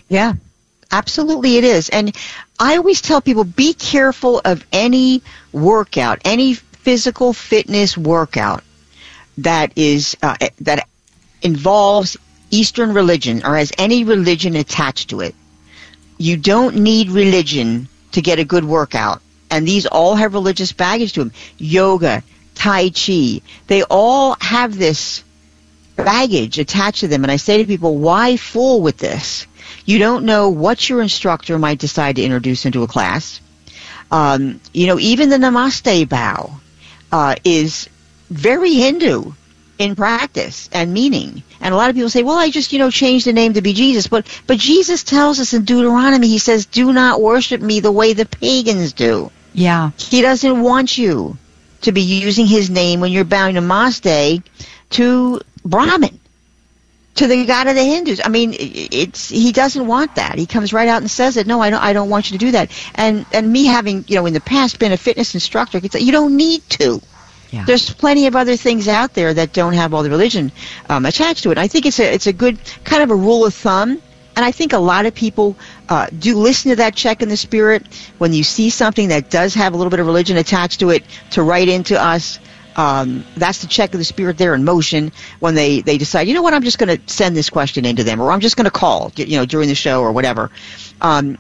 Yeah, absolutely it is. And I always tell people, be careful of any workout, any physical fitness workout that is that involves Eastern religion or has any religion attached to it. You don't need religion to get a good workout. And these all have religious baggage to them. Yoga, Tai Chi, they all have this baggage attached to them. And I say to people, why fool with this? You don't know what your instructor might decide to introduce into a class. Even the Namaste bow is very Hindu in practice and meaning. And a lot of people say, well, I just, changed the name to be Jesus. But Jesus tells us in Deuteronomy, he says, do not worship me the way the pagans do. Yeah. He doesn't want you to be using his name when you're bowing Namaste to Brahman, to the god of the Hindus. I mean, he doesn't want that. He comes right out and says it. No, I don't want you to do that. And me having, in the past been a fitness instructor, I could say, you don't need to. Yeah. There's plenty of other things out there that don't have all the religion attached to it. I think it's a good kind of a rule of thumb. And I think a lot of people do listen to that check in the spirit when you see something that does have a little bit of religion attached to it, to write into us. That's the check of the spirit there in motion when they decide, you know what, I'm just going to send this question into them, or I'm just going to call, during the show or whatever, and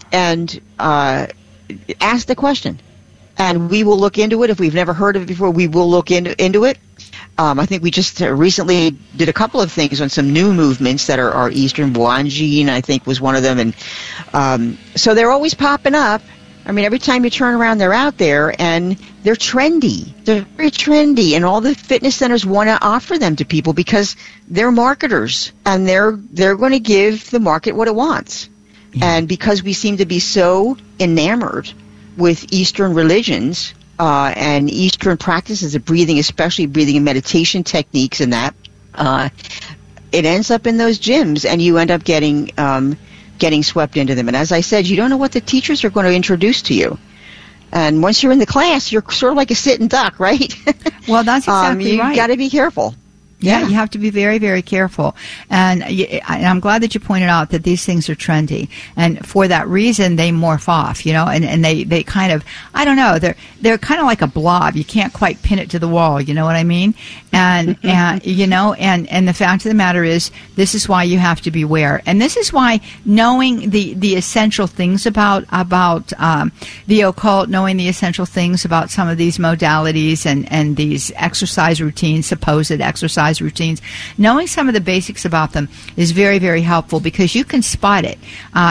ask the question. And we will look into it. If we've never heard of it before, we will look into it. I think we just recently did a couple of things on some new movements that are Eastern. Wanjin, I think, was one of them. And so they're always popping up. I mean, every time you turn around, they're out there, and they're trendy. They're very trendy, and all the fitness centers want to offer them to people because they're marketers, and they're going to give the market what it wants. Yeah. And because we seem to be so enamored with Eastern religions and Eastern practices of breathing, especially breathing and meditation techniques and that, it ends up in those gyms, and you end up getting swept into them. And as I said, you don't know what the teachers are going to introduce to you. And once you're in the class, you're sort of like a sitting duck, right? Well, that's exactly right. You've got to be careful. Yeah, you have to be very, very careful. And I'm glad that you pointed out that these things are trendy. And for that reason, they morph off, and they kind of, I don't know, they're kind of like a blob. You can't quite pin it to the wall, you know what I mean? And the fact of the matter is, this is why you have to beware. And this is why knowing the essential things about the occult, knowing the essential things about some of these modalities and these exercise routines, supposed exercise routines, knowing some of the basics about them is very, very helpful because you can spot it.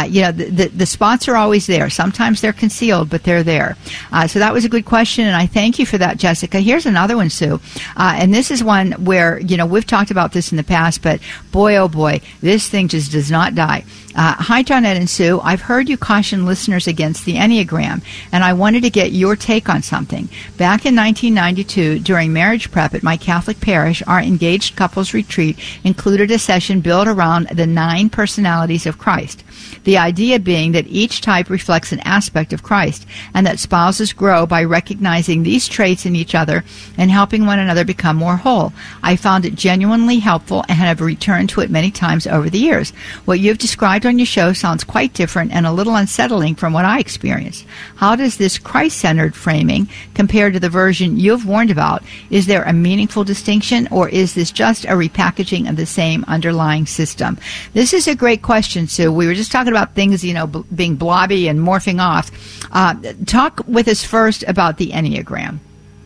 The spots are always there. Sometimes they're concealed, but they're there. So that was a good question, and I thank you for that, Jessica. Here's another one, Sue. And this is one where, we've talked about this in the past, but boy, oh boy, this thing just does not die. Hi, Johnette and Sue. I've heard you caution listeners against the Enneagram, and I wanted to get your take on something. Back in 1992, during marriage prep at my Catholic parish, our engaged couples retreat included a session built around the 9 personalities of Christ. The idea being that each type reflects an aspect of Christ, and that spouses grow by recognizing these traits in each other and helping one another become more whole. I found it genuinely helpful and have returned to it many times over the years. What you've described on your show sounds quite different and a little unsettling from what I experienced. How does this Christ-centered framing compare to the version you've warned about? Is there a meaningful distinction, or is this just a repackaging of the same underlying system? This is a great question, Sue. We were just talking about things, being blobby and morphing off. Talk with us first about the Enneagram.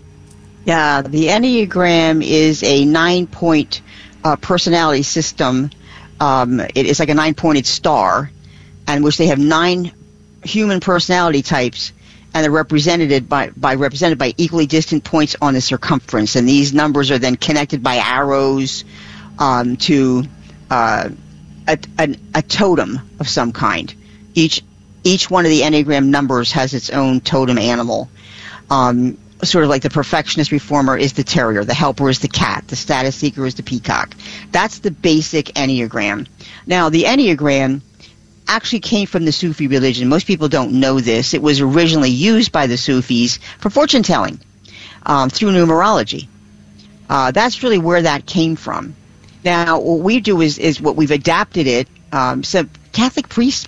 Yeah, the Enneagram is a 9-point personality system. It is like a 9-pointed star, in which they have 9 human personality types, and they're represented by equally distant points on the circumference. And these numbers are then connected by arrows to a totem of some kind. Each one of the Enneagram numbers has its own totem animal. Sort of like the perfectionist reformer is the terrier, the helper is the cat, the status seeker is the peacock. That's the basic Enneagram. Now, the Enneagram actually came from the Sufi religion. Most people don't know this. It was originally used by the Sufis for fortune telling through numerology. That's really where that came from. Now, what we do is what we've adapted it. So Catholic priests